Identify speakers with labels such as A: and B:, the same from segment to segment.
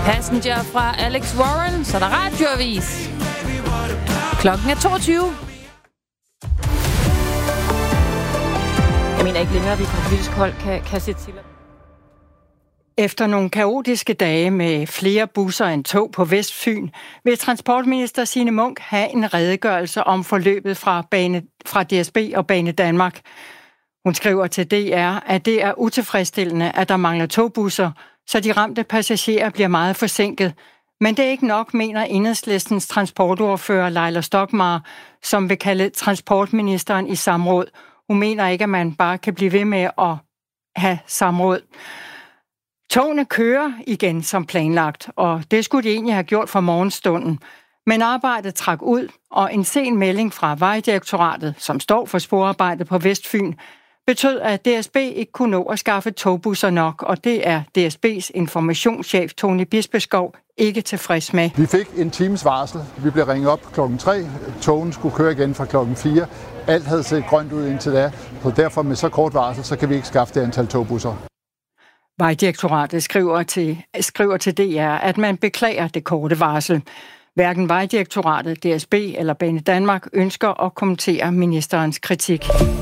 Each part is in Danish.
A: Passenger fra Alex Warren, så er der radioavis. Klokken er 22.
B: Jeg mener ikke længere, at vi på politisk hold kan sætte til.
C: Efter nogle kaotiske dage med flere busser end tog på Vestfyn, vil transportminister Signe Munk have en redegørelse om forløbet fra DSB og Bane Danmark. Hun skriver til DR, at det er utilfredsstillende, at der mangler togbusser, så de ramte passagerer bliver meget forsinket. Men det er ikke nok, mener Enhedslistens transportordfører Laila Stokmar, som vil kalde transportministeren i samråd. Hun mener ikke, at man bare kan blive ved med at have samråd. Togene kører igen som planlagt, og det skulle de egentlig have gjort for morgenstunden. Men arbejdet trak ud, og en sen melding fra Vejdirektoratet, som står for sporarbejdet på Vestfyn, betød, at DSB ikke kunne nå at skaffe togbusser nok, og det er DSB's informationschef Tony Bispeskov ikke tilfreds med.
D: Vi fik en times varsel. Vi blev ringet op klokken 3. Togen skulle køre igen fra klokken 4. Alt havde set grønt ud indtil da, så derfor med så kort varsel, så kan vi ikke skaffe det antal togbusser.
C: Vejdirektoratet skriver til DR, at man beklager det korte varsel. Hverken Vejdirektoratet, DSB eller Bane Danmark ønsker at kommentere ministerens kritik.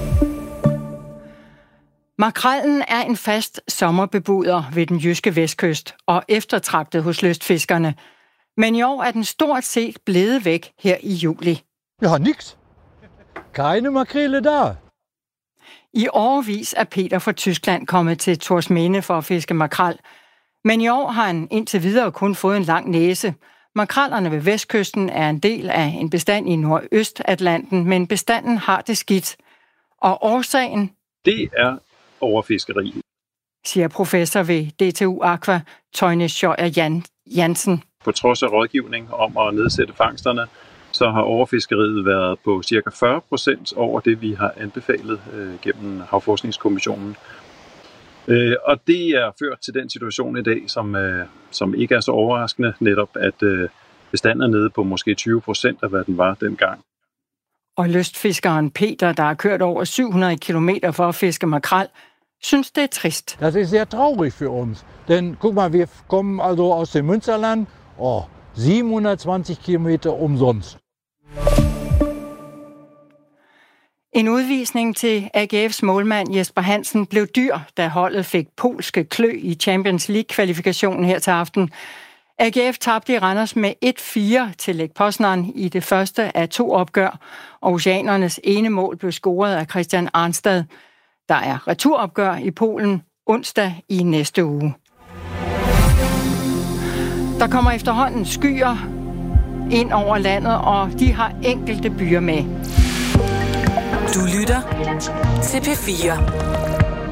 C: Makrellen er en fast sommerbebuder ved den jyske vestkyst og eftertragtet hos lystfiskerne. Men i år er den stort set blevet væk her i juli.
E: Jeg har niks. Keine makrele der.
C: I årevis er Peter fra Tyskland kommet til Torsminde for at fiske makrel. Men i år har han indtil videre kun fået en lang næse. Makrellerne ved vestkysten er en del af en bestand i Nordøstatlanten, men bestanden har det skidt. Og årsagen?
F: Det er overfiskeri,
C: siger professor ved DTU Aqua, Tøjne Schøjer Jansen.
F: På trods af rådgivning om at nedsætte fangsterne, så har overfiskeriet været på ca. 40% over det, vi har anbefalet gennem Havforskningskommissionen. Og det er ført til den situation i dag, som ikke er så overraskende, netop at bestanden er nede på måske 20% af, hvad den var dengang.
C: Og lystfiskeren Peter, der har kørt over 700 kilometer for at fiske makrel, synes det er trist.
E: Das ist sehr traurig für uns. Denn guck mal, wir kommen also aus dem Münsterland, 720 kilometer umsonst.
C: En udvisning til AGF's målmand Jesper Hansen blev dyr, da holdet fik polske klø i Champions League-kvalifikationen her til aften. AGF tabte i Randers med 1-4 til Lech Poznan i det første af 2 opgør, og oceanernes ene mål blev scoret af Christian Arnstad. Der er returopgør i Polen onsdag i næste uge. Der kommer efterhånden skyer ind over landet, og de har enkelte byer med.
G: Du lytter til P4.